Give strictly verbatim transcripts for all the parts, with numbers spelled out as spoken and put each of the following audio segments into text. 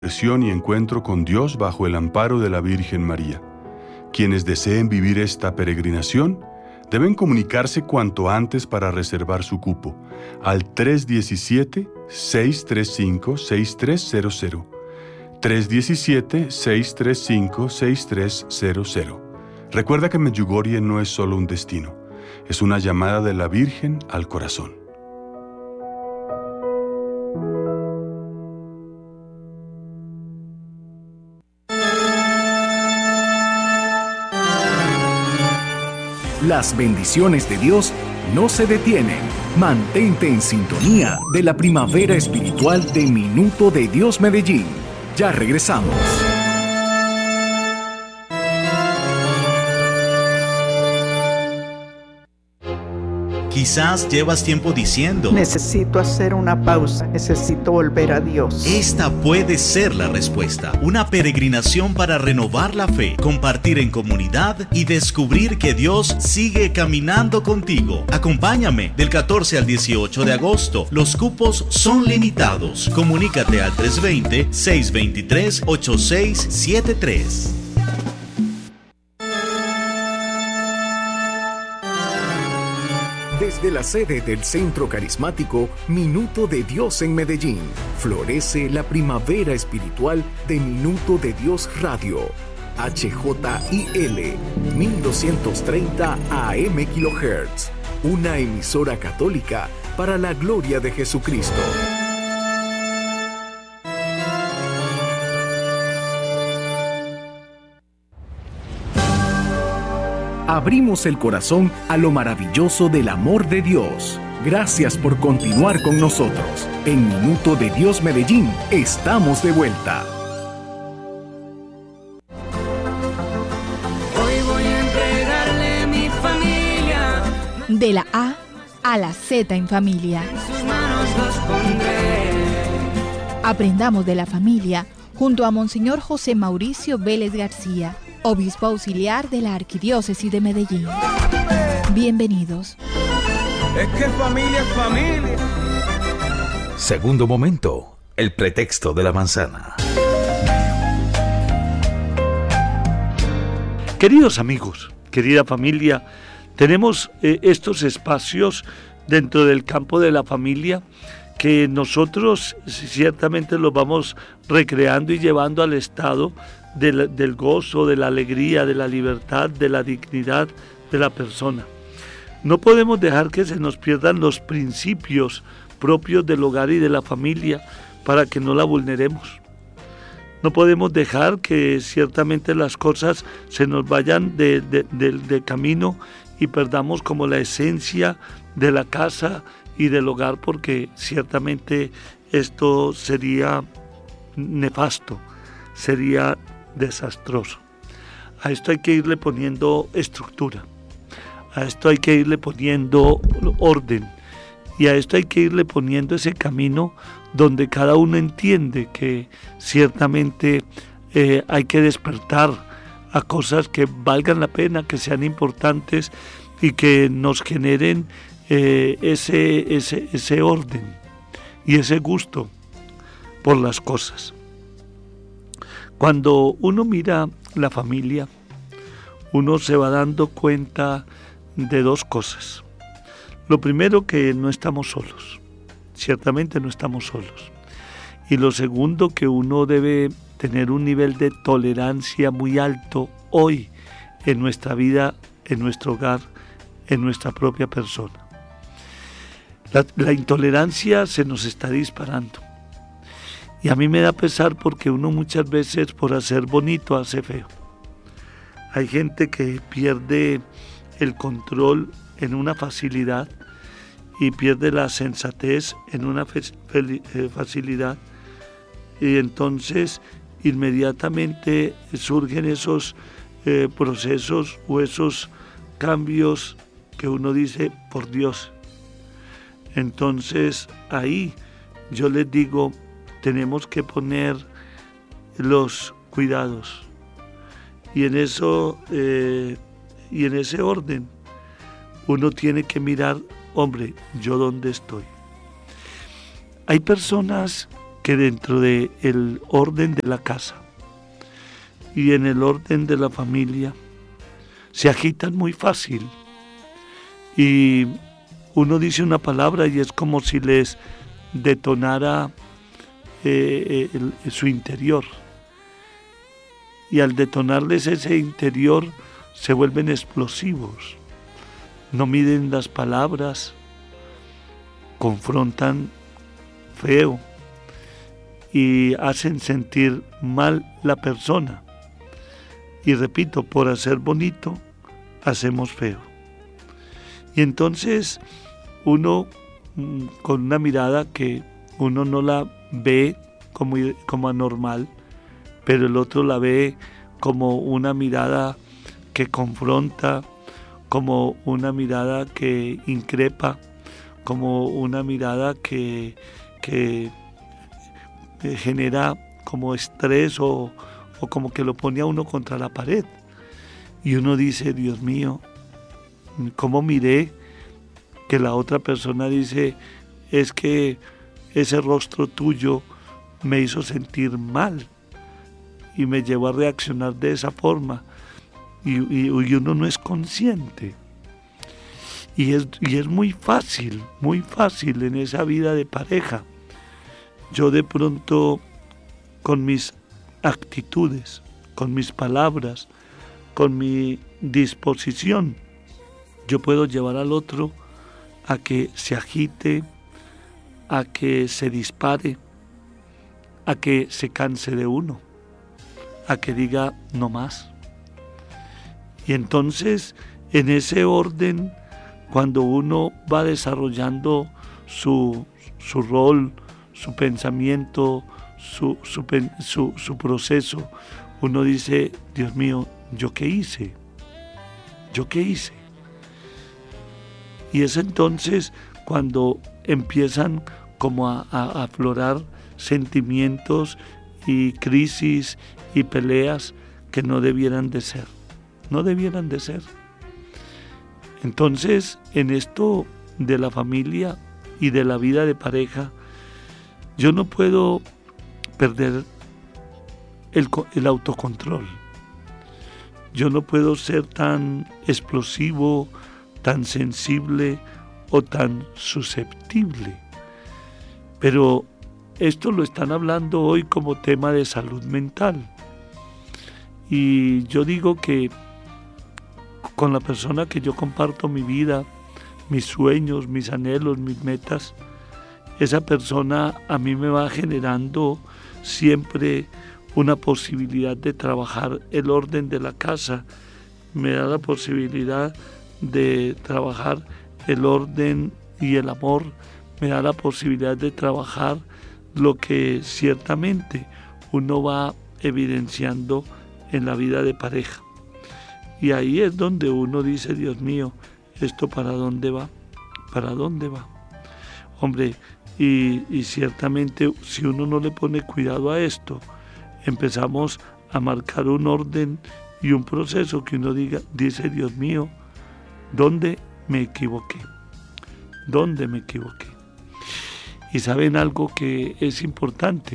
y encuentro con Dios bajo el amparo de la Virgen María. Quienes deseen vivir esta peregrinación deben comunicarse cuanto antes para reservar su cupo al tres uno siete, seis tres cinco, seis tres cero cero. tres uno siete, seis tres cinco, seis tres cero cero. Recuerda que Medjugorje no es solo un destino, es una llamada de la Virgen al corazón. Las bendiciones de Dios no se detienen. Mantente en sintonía de la primavera espiritual de Minuto de Dios Medellín. Ya regresamos. Quizás llevas tiempo diciendo: necesito hacer una pausa, necesito volver a Dios. Esta puede ser la respuesta. Una peregrinación para renovar la fe, compartir en comunidad y descubrir que Dios sigue caminando contigo. Acompáñame del catorce al dieciocho de agosto. Los cupos son limitados. Comunícate al tres dos cero, seis dos tres, ocho seis siete tres. Desde la sede del Centro Carismático Minuto de Dios en Medellín, florece la primavera espiritual de Minuto de Dios Radio. H J I L mil doscientos treinta A M kHz, una emisora católica para la gloria de Jesucristo. Abrimos el corazón a lo maravilloso del amor de Dios. Gracias por continuar con nosotros. En Minuto de Dios Medellín, estamos de vuelta. Hoy voy a entregarle mi familia. De la A a la Z en familia. En sus manos los pondré. Aprendamos de la familia junto a Monseñor José Mauricio Vélez García, obispo auxiliar de la Arquidiócesis de Medellín. Bienvenidos. Es que familia es familia. Segundo momento, el pretexto de la manzana. Queridos amigos, querida familia, tenemos eh, estos espacios dentro del campo de la familia que nosotros ciertamente los vamos recreando y llevando al estado Del, del gozo, de la alegría, de la libertad, de la dignidad de la persona. No podemos dejar que se nos pierdan los principios propios del hogar y de la familia para que no la vulneremos. No podemos dejar que ciertamente las cosas se nos vayan de, de, de, de camino y perdamos como la esencia de la casa y del hogar, porque ciertamente esto sería nefasto, sería desastroso. A esto hay que irle poniendo estructura, a esto hay que irle poniendo orden y a esto hay que irle poniendo ese camino donde cada uno entiende que ciertamente eh, hay que despertar a cosas que valgan la pena, que sean importantes y que nos generen eh, ese, ese, ese orden y ese gusto por las cosas. Cuando uno mira la familia, uno se va dando cuenta de dos cosas. Lo primero, que no estamos solos, ciertamente no estamos solos. Y lo segundo, que uno debe tener un nivel de tolerancia muy alto hoy en nuestra vida, en nuestro hogar, en nuestra propia persona. La, la intolerancia se nos está disparando. Y a mí me da pesar porque uno muchas veces por hacer bonito hace feo. Hay gente que pierde el control en una facilidad y pierde la sensatez en una facilidad. Y entonces inmediatamente surgen esos eh, procesos o esos cambios que uno dice, por Dios. Entonces ahí yo les digo, tenemos que poner los cuidados y en eso eh, y en ese orden uno tiene que mirar, hombre, ¿yo dónde estoy? Hay personas que dentro del orden de la casa y en el orden de la familia se agitan muy fácil. Y uno dice una palabra y es como si les detonara eh, el, su interior. Y al detonarles ese interior se vuelven explosivos. No miden las palabras, confrontan feo y hacen sentir mal la persona. Y repito, por hacer bonito, hacemos feo. Y entonces uno, con una mirada que uno no la ve como, como anormal, pero el otro la ve como una mirada que confronta, como una mirada que increpa, como una mirada que, que genera como estrés o, o como que lo pone a uno contra la pared. Y uno dice, Dios mío, ¿cómo miré? Que la otra persona dice, es que ese rostro tuyo me hizo sentir mal y me llevó a reaccionar de esa forma. Y, y, y uno no es consciente. Y es, y es muy fácil, muy fácil en esa vida de pareja. Yo de pronto, con mis actitudes, con mis palabras, con mi disposición, yo puedo llevar al otro a que se agite, a que se dispare, a que se canse de uno, a que diga no más. Y entonces, en ese orden, cuando uno va desarrollando su, su rol, su pensamiento, su, su, su, su proceso, uno dice, Dios mío, ¿yo qué hice? ¿Yo qué hice? Y es entonces cuando empiezan como a, a aflorar sentimientos y crisis y peleas que no debieran de ser, no debieran de ser. Entonces, en esto de la familia y de la vida de pareja, yo no puedo perder el, el autocontrol. Yo no puedo ser tan explosivo, tan sensible o tan susceptible. Pero esto lo están hablando hoy como tema de salud mental. Y yo digo que con la persona que yo comparto mi vida, mis sueños, mis anhelos, mis metas, esa persona a mí me va generando siempre una posibilidad de trabajar el orden de la casa, me da la posibilidad de trabajar el orden y el amor, me da la posibilidad de trabajar lo que ciertamente uno va evidenciando en la vida de pareja. Y ahí es donde uno dice, Dios mío, ¿esto para dónde va? ¿Para dónde va? Hombre, y, y ciertamente si uno no le pone cuidado a esto, empezamos a marcar un orden y un proceso que uno diga, dice, Dios mío, ¿dónde me equivoqué? ¿Dónde me equivoqué? Y saben algo que es importante,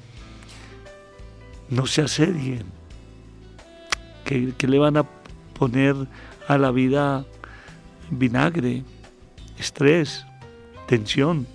no se asedien, que, que le van a poner a la vida vinagre, estrés, tensión,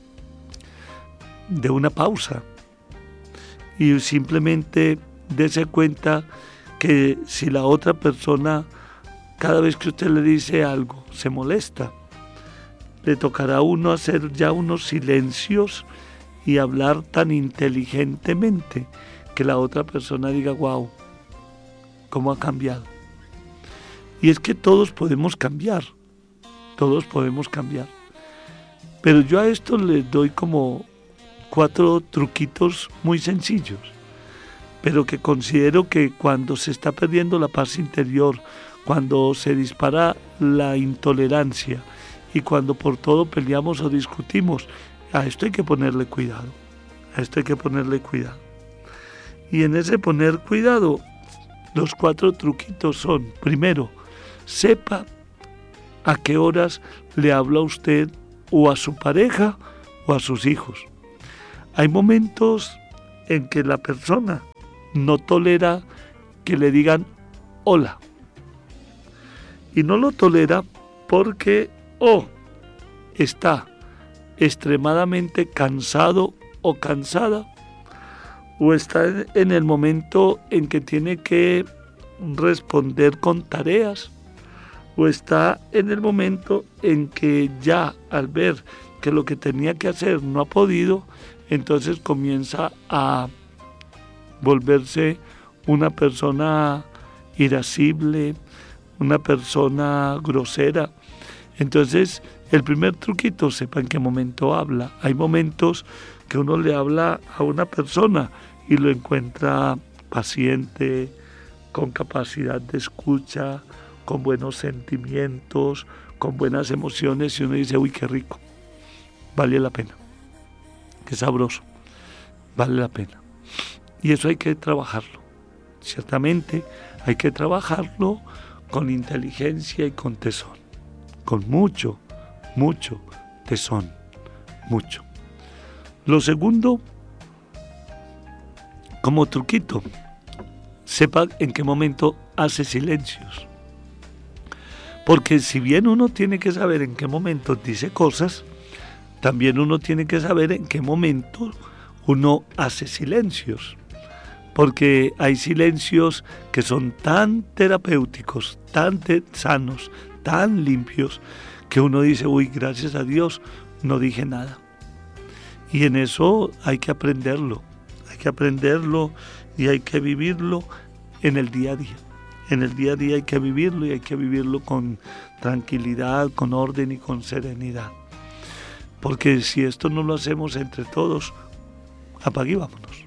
de una pausa. Y simplemente dése cuenta que si la otra persona, cada vez que usted le dice algo, se molesta, le tocará a uno hacer ya unos silencios y hablar tan inteligentemente que la otra persona diga, wow, ¿cómo ha cambiado? Y es que todos podemos cambiar, todos podemos cambiar. Pero yo a esto les doy como cuatro truquitos muy sencillos, pero que considero que cuando se está perdiendo la paz interior, cuando se dispara la intolerancia y cuando por todo peleamos o discutimos, a esto hay que ponerle cuidado, a esto hay que ponerle cuidado. Y en ese poner cuidado, los cuatro truquitos son, primero, sepa a qué horas le habla a usted o a su pareja o a sus hijos. Hay momentos en que la persona no tolera que le digan hola. Y no lo tolera porque o está extremadamente cansado o cansada, o está en el momento en que tiene que responder con tareas, o está en el momento en que ya al ver que lo que tenía que hacer no ha podido, entonces comienza a volverse una persona irascible, una persona grosera. Entonces, el primer truquito, sepa en qué momento habla. Hay momentos que uno le habla a una persona y lo encuentra paciente, con capacidad de escucha, con buenos sentimientos, con buenas emociones, y uno dice, uy, qué rico, vale la pena, qué sabroso, vale la pena. Y eso hay que trabajarlo, ciertamente hay que trabajarlo con inteligencia y con tesón, con mucho, mucho tesón, mucho. Lo segundo, como truquito, sepa en qué momento hace silencios. Porque si bien uno tiene que saber en qué momento dice cosas, también uno tiene que saber en qué momento uno hace silencios. Porque hay silencios que son tan terapéuticos, tan te- sanos, tan limpios, que uno dice, uy, gracias a Dios, no dije nada. Y en eso hay que aprenderlo, hay que aprenderlo y hay que vivirlo en el día a día. En el día a día hay que vivirlo y hay que vivirlo con tranquilidad, con orden y con serenidad. Porque si esto no lo hacemos entre todos, apague y vámonos.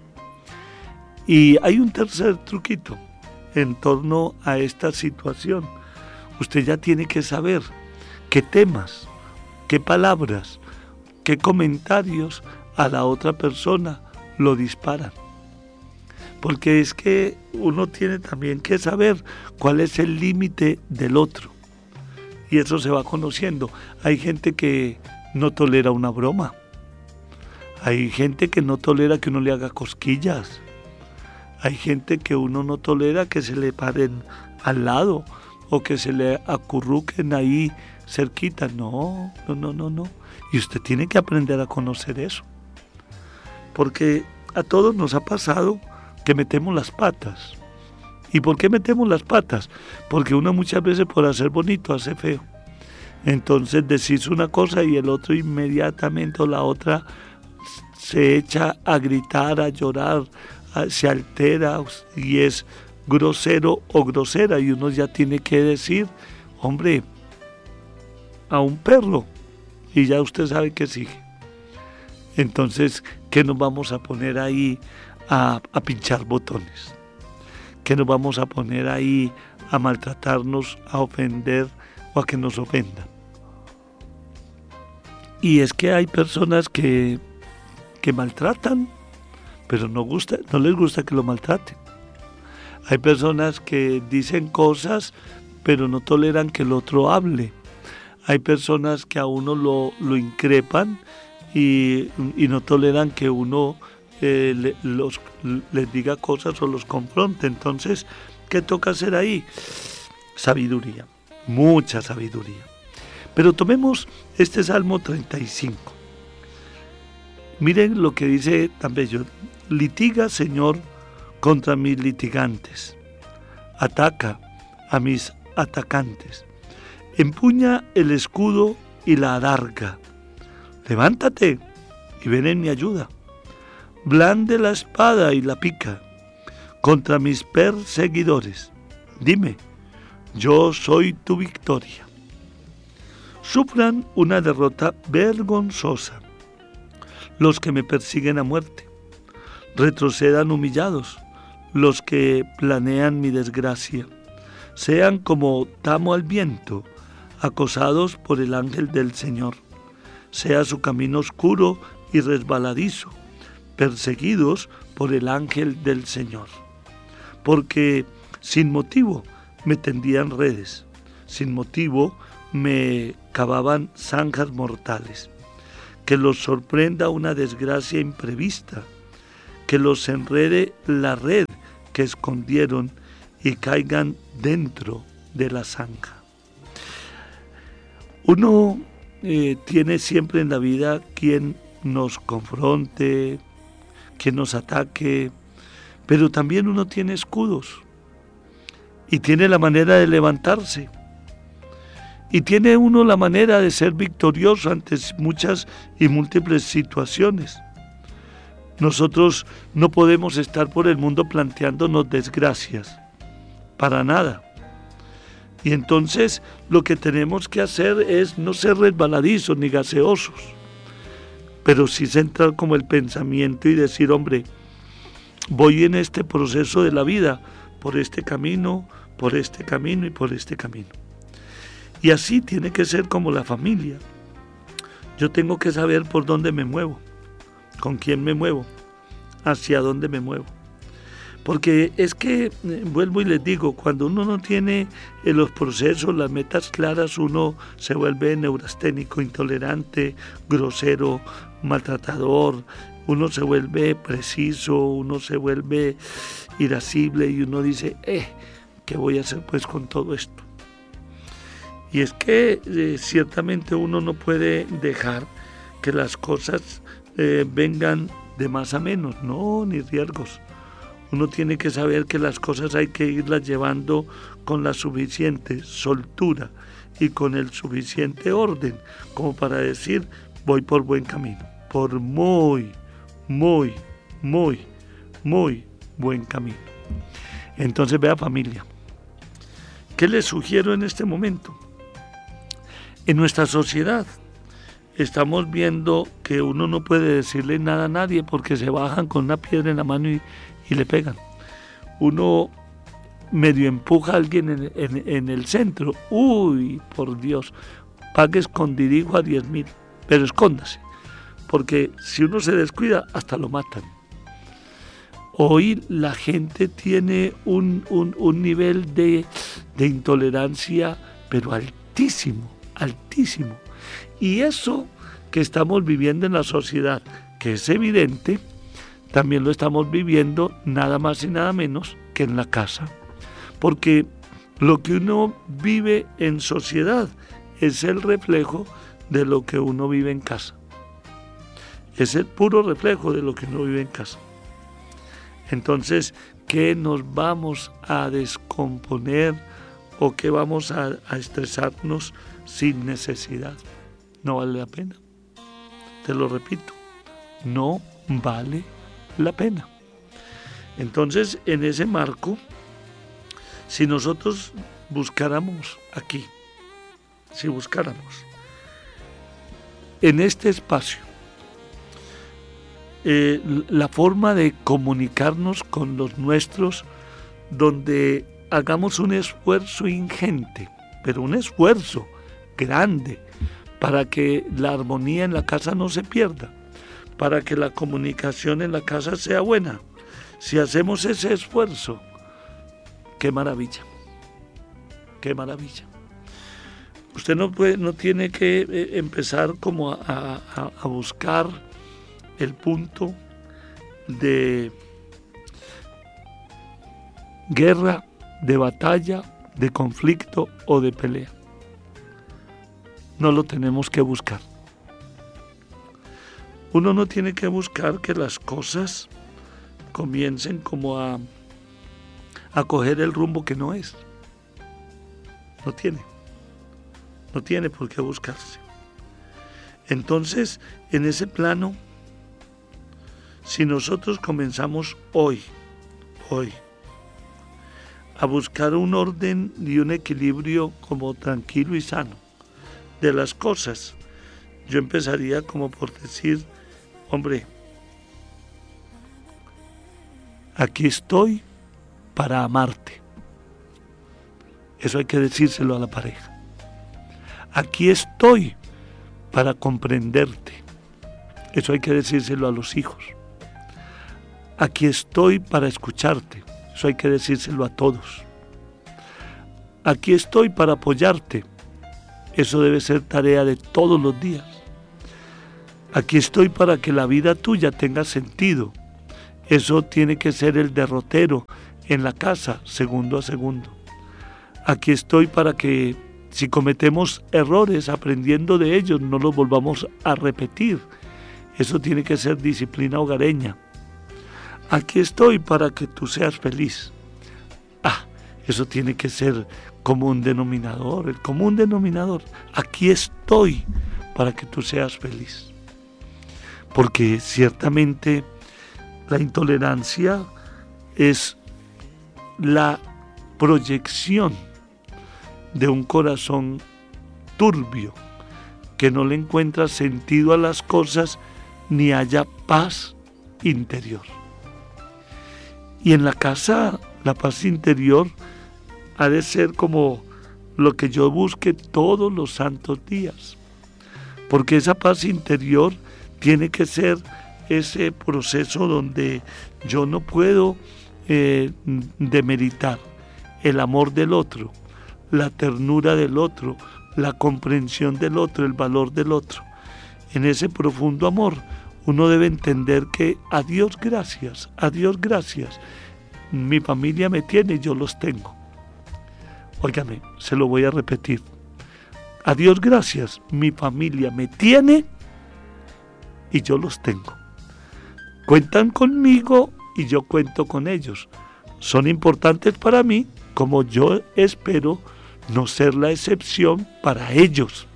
Y hay un tercer truquito en torno a esta situación. Usted ya tiene que saber qué temas, qué palabras, qué comentarios a la otra persona lo disparan. Porque es que uno tiene también que saber cuál es el límite del otro. Y eso se va conociendo. Hay gente que no tolera una broma. Hay gente que no tolera que uno le haga cosquillas. Hay gente que uno no tolera que se le paren al lado o que se le acurruquen ahí cerquita. No, no, no, no, no. Y usted tiene que aprender a conocer eso. Porque a todos nos ha pasado que metemos las patas. ¿Y por qué metemos las patas? Porque uno muchas veces por hacer bonito hace feo. Entonces decís una cosa y el otro inmediatamente o la otra se echa a gritar, a llorar, a, se altera y es grosero o grosera, y uno ya tiene que decir, hombre, a un perro, y ya usted sabe que sigue. Entonces, ¿qué nos vamos a poner ahí a, a pinchar botones? ¿Qué nos vamos a poner ahí a maltratarnos, a ofender o a que nos ofendan? Y es que hay personas que, que maltratan, pero no, gusta, no les gusta que lo maltraten. Hay personas que dicen cosas, pero no toleran que el otro hable. Hay personas que a uno lo, lo increpan y, y no toleran que uno eh, le, los, les diga cosas o los confronte. Entonces, ¿qué toca hacer ahí? Sabiduría, mucha sabiduría. Pero tomemos este Salmo treinta y cinco. Miren lo que dice tan bello. Litiga, Señor, contra mis litigantes. Ataca a mis atacantes. Empuña el escudo y la adarga. Levántate y ven en mi ayuda. Blande la espada y la pica contra mis perseguidores. Dime, yo soy tu victoria. Sufran una derrota vergonzosa los que me persiguen a muerte. Retrocedan humillados los que planean mi desgracia. Sean como tamo al viento, acosados por el ángel del Señor. Sea su camino oscuro y resbaladizo, perseguidos por el ángel del Señor. Porque sin motivo me tendían redes, sin motivo me cavaban zanjas mortales. que los sorprenda una desgracia imprevista, que los enrede la red que escondieron y caigan dentro de la zanja. Uno eh, tiene siempre en la vida quien nos confronte, quien nos ataque, pero también uno tiene escudos y tiene la manera de levantarse. Y tiene uno la manera de ser victorioso ante muchas y múltiples situaciones. Nosotros no podemos estar por el mundo planteándonos desgracias, para nada. Y entonces lo que tenemos que hacer es no ser resbaladizos ni gaseosos, pero sí centrar como el pensamiento y decir, hombre, voy en este proceso de la vida, por este camino, por este camino y por este camino. Y así tiene que ser como la familia. Yo tengo que saber por dónde me muevo, con quién me muevo, hacia dónde me muevo. Porque es que, eh, vuelvo y les digo, cuando uno no tiene eh, los procesos, las metas claras, uno se vuelve neurasténico, intolerante, grosero, maltratador, uno se vuelve preciso, uno se vuelve irascible y uno dice, eh, ¿qué voy a hacer pues con todo esto? Y es que eh, ciertamente uno no puede dejar que las cosas eh, vengan de más a menos, no, ni riesgos. Uno tiene que saber que las cosas hay que irlas llevando con la suficiente soltura y con el suficiente orden como para decir, voy por buen camino, por muy, muy, muy, muy buen camino. Entonces, vea familia, ¿qué les sugiero en este momento? En nuestra sociedad estamos viendo que uno no puede decirle nada a nadie porque se bajan con una piedra en la mano y, y le pegan. Uno medio empuja a alguien en, en, en el centro. Uy, por Dios, pague escondidijo a diez mil, pero escóndase, porque si uno se descuida, hasta lo matan. Hoy la gente tiene un, un, un nivel de, de intolerancia, pero altísimo, altísimo. Y eso que estamos viviendo en la sociedad, que es evidente, también lo estamos viviendo nada más y nada menos que en la casa. Porque lo que uno vive en sociedad es el reflejo de lo que uno vive en casa. Es el puro reflejo de lo que uno vive en casa. Entonces, ¿qué nos vamos a descomponer o qué vamos a, a estresarnos sin necesidad? No vale la pena. Te lo repito, no vale la pena. Entonces, en ese marco, si nosotros buscáramos aquí, si buscáramos en este espacio eh, la forma de comunicarnos con los nuestros, donde hagamos un esfuerzo ingente, pero un esfuerzo grande, para que la armonía en la casa no se pierda, para que la comunicación en la casa sea buena. Si hacemos ese esfuerzo, qué maravilla, qué maravilla. Usted no puede, no tiene que eh, empezar como a, a, a buscar el punto de guerra, de batalla, de conflicto o de pelea. No lo tenemos que buscar. Uno no tiene que buscar que las cosas comiencen como a, a coger el rumbo que no es. No tiene. No tiene por qué buscarse. Entonces, en ese plano, si nosotros comenzamos hoy, hoy, a buscar un orden y un equilibrio como tranquilo y sano de las cosas, yo empezaría como por decir, hombre, aquí estoy para amarte. Eso hay que decírselo a la pareja. Aquí estoy para comprenderte. Eso hay que decírselo a los hijos. Aquí estoy para escucharte. Eso hay que decírselo a todos. Aquí estoy para apoyarte. Eso debe ser tarea de todos los días. Aquí estoy para que la vida tuya tenga sentido. Eso tiene que ser el derrotero en la casa, segundo a segundo. Aquí estoy para que si cometemos errores, aprendiendo de ellos, no los volvamos a repetir. Eso tiene que ser disciplina hogareña. Aquí estoy para que tú seas feliz. Ah, eso tiene que ser común denominador, el común denominador. Aquí estoy para que tú seas feliz. Porque ciertamente la intolerancia es la proyección de un corazón turbio, que no le encuentra sentido a las cosas ni haya paz interior. Y en la casa, la paz interior ha de ser como lo que yo busque todos los santos días. Porque esa paz interior tiene que ser ese proceso donde yo no puedo eh, demeritar el amor del otro, la ternura del otro, la comprensión del otro, el valor del otro. En ese profundo amor uno debe entender que a Dios gracias, a Dios gracias, mi familia me tiene y yo los tengo. Óigame, se lo voy a repetir. A Dios gracias, mi familia me tiene y yo los tengo. Cuentan conmigo y yo cuento con ellos. Son importantes para mí, como yo espero no ser la excepción para ellos.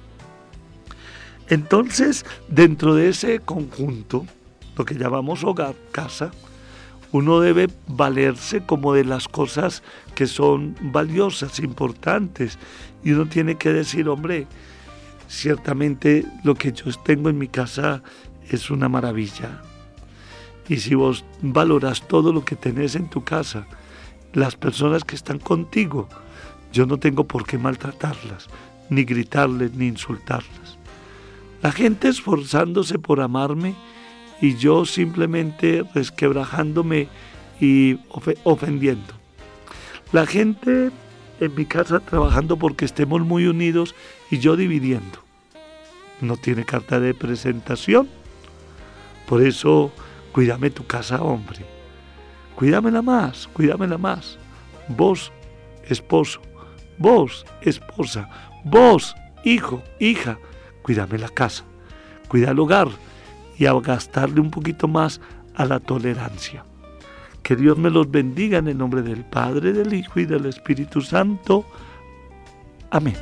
Entonces, dentro de ese conjunto, lo que llamamos hogar, casa, uno debe valerse como de las cosas que son valiosas, importantes. Y uno tiene que decir, hombre, ciertamente lo que yo tengo en mi casa es una maravilla. Y si vos valoras todo lo que tenés en tu casa, las personas que están contigo, yo no tengo por qué maltratarlas, ni gritarles, ni insultarlas. La gente esforzándose por amarme y yo simplemente resquebrajándome y of- ofendiendo. La gente en mi casa trabajando porque estemos muy unidos y yo dividiendo. No tiene carta de presentación. Por eso, cuídame tu casa, hombre. Cuídamela más, cuídamela más. Vos, esposo, vos, esposa, vos, hijo, hija, cuídame la casa, cuida el hogar y a gastarle un poquito más a la tolerancia. Que Dios me los bendiga en el nombre del Padre, del Hijo y del Espíritu Santo. Amén.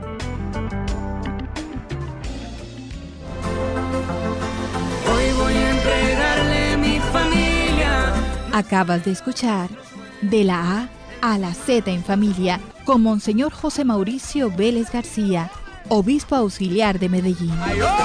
Hoy voy a entregarle mi familia. Acabas de escuchar De la A a la Z en Familia con Monseñor José Mauricio Vélez García, obispo auxiliar de Medellín.